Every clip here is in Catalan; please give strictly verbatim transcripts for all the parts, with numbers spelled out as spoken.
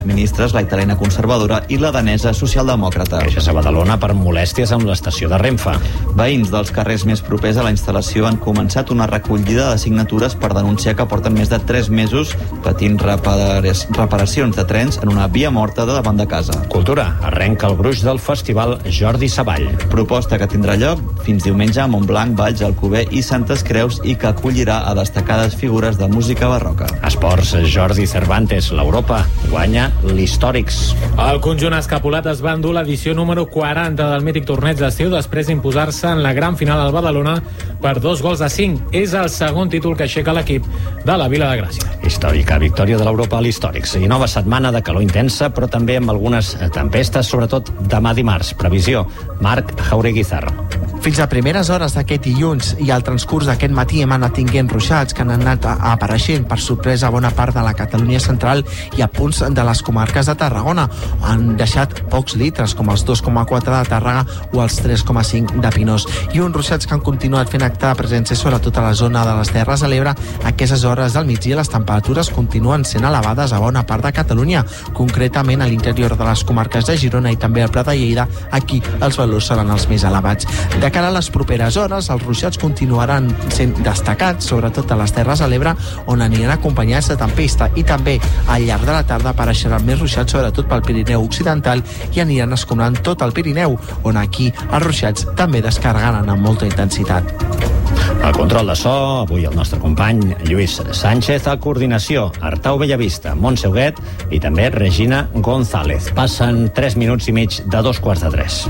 ministres, la italiana conservadora i la danesa socialdemòcrata. Queixes a Badalona per molèsties amb l'estació de Renfe. Veïns dels carrers més propers a la instal·lació han començat una recollida de signatures per denunciar que porten més de tres mesos patint reparacions de trens en una via morta de davant de casa. Cultura. Arrenca el gruix del festival Jordi Savall. Proposta que tindrà lloc fins diumenge a Montblanc, Valls, Alcover i Santes Creus i que acollirà a destacades figures de música barroca. Esports. Jordi Cervantes. L'Europa guanya l'Històrics. El conjunt escapulat es va endur l'edició número quaranta del mític torneig d'estiu després d'imposar-se en la gran final al Badalona per dos gols a cinc. És el segon títol que aixeca l'equip de la Vila de Gràcia. Històrica victòria de l'Europa a l'Històrics. I nova setmana de calor intensa, però també amb algunes tempestes, sobretot demà dimarts. Previsió. Marc Jaureguizar. Fins a primeres hores d'aquest dilluns i al transcurs d'aquest matí hem anat tinguent ruixats que han anat apareixent per sorpresa a bona part de la Catalunya central i a punts de les comarques de Tarragona. Han deixat pocs litres, com els dos coma quatre de Tàrrega o els tres coma cinc de Pinós. I uns ruixats que han continuat fent acte de presència sobretot a la zona de les Terres de l'Ebre. A aquestes hores del migdia les temperatures continuen sent elevades a bona part de Catalunya, concretament a l'interior de les comarques de Girona i també al Prat de Lleida. Aquí els valors seran els més elevats. De cara a les properes hores, els ruixats continuaran sent destacats, sobretot a les Terres de l'Ebre, on aniran acompanyats de tempesta, i també al llarg de la tarda apareixeran més ruixats, sobretot pel Pirineu Occidental, i aniran escomblant tot el Pirineu, on aquí els ruixats també descarregaran amb molta intensitat. El control de so, avui el nostre company Lluís Sánchez, a coordinació Artau Bellavista, Montse Huguet i també Regina González. Passen tres minuts i mig de dos quarts de tres.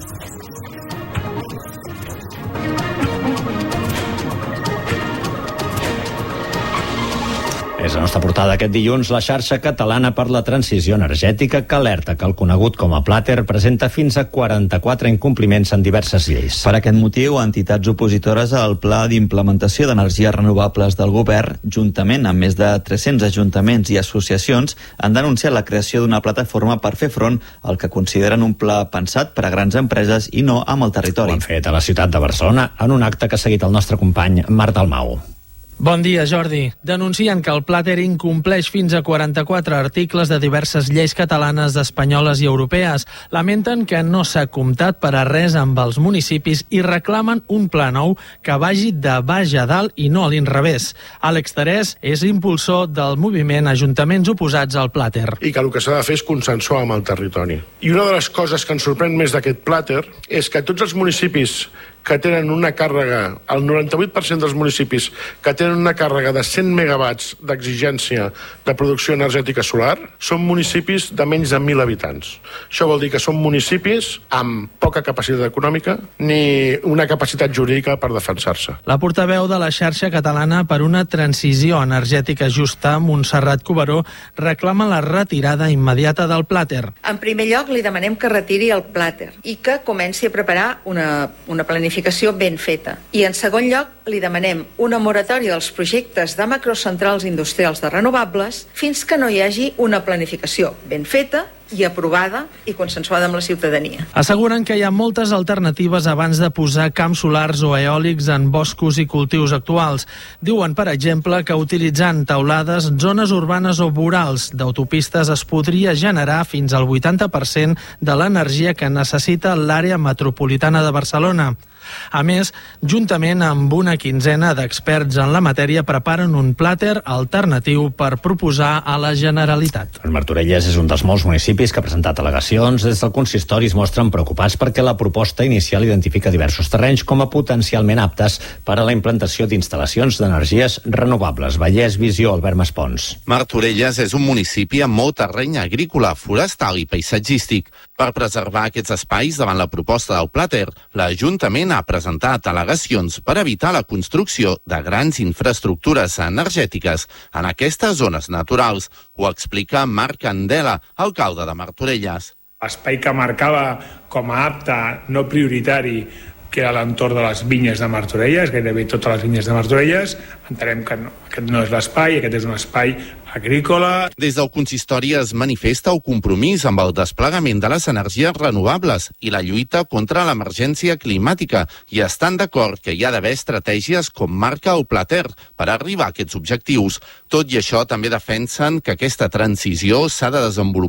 És la nostra portada aquest dilluns, la xarxa catalana per la transició energètica, que alerta que el conegut com a Plater presenta fins a quaranta-quatre incompliments en diverses lleis. Per aquest motiu, entitats opositores al Pla d'Implementació d'Energies Renovables del Govern, juntament amb més de tres-cents ajuntaments i associacions, han denunciat la creació d'una plataforma per fer front al que consideren un pla pensat per a grans empreses i no amb el territori. Ho han fet a la ciutat de Barcelona en un acte que ha seguit el nostre company Marc Dalmau. Bon dia, Jordi. Denuncien que el Plater incompleix fins a quaranta-quatre articles de diverses lleis catalanes, espanyoles i europees. Lamenten que no s'ha comptat per a res amb els municipis i reclamen un pla nou que vagi de baix a dalt i no a l'inrevés. Àlex Terès és impulsor del moviment Ajuntaments Oposats al Plater. I que el que s'ha de fer és consensuar amb el territori. I una de les coses que ens sorprèn més d'aquest Plater és que tots els municipis que tenen una càrrega, el noranta-vuit per cent dels municipis que tenen una càrrega de cent megawatts d'exigència de producció energètica solar, són municipis de menys de mil habitants. Això vol dir que són municipis amb poca capacitat econòmica ni una capacitat jurídica per defensar-se. La portaveu de la xarxa catalana per una transició energètica justa, Montserrat Cuberó, reclama la retirada immediata del Plater. En primer lloc, li demanem que retiri el Plater i que comenci a preparar una, una planificació ben feta. I en segon lloc, li demanem una moratòria dels projectes de macrocentrals industrials de renovables fins que no hi hagi una planificació ben feta i aprovada i consensuada amb la ciutadania. Asseguren que hi ha moltes alternatives abans de posar camps solars o eòlics en boscos i cultius actuals. Diuen, per exemple, que utilitzant teulades, zones urbanes o vorals d'autopistes es podria generar fins al vuitanta per cent de l'energia que necessita l'àrea metropolitana de Barcelona. A més, juntament amb una quinzena d'experts en la matèria, preparen un Plater alternatiu per proposar a la Generalitat. El Martorelles és un dels molts municipis que ha presentat al·legacions. Des del consistori es mostren preocupats perquè la proposta inicial identifica diversos terrenys com a potencialment aptes per a la implantació d'instal·lacions d'energies renovables. Vallès Visió, Albert Maspons. Martorelles és un municipi amb molt terreny agrícola, forestal i paisatgístic. Per preservar aquests espais davant la proposta del Plater, l'Ajuntament ha presentat al·legacions per evitar la construcció de grans infraestructures energètiques en aquestes zones naturals. Ho explica Marc Candela, alcalde de Martorelles. Espai que marcava com a apte no prioritari, que era l'entorn de les vinyes de Martorelles, gairebé totes les vinyes de Martorelles, entenem que no, aquest no és l'espai, aquest és un espai agrícola. Des del consistori es manifesta el compromís amb el desplegament de les energies renovables i la lluita contra l'emergència climàtica i estan d'acord que hi ha d'haver estratègies com marca el Pla Ter per arribar a aquests objectius. Tot i això, també defensen que aquesta transició s'ha de desenvolupar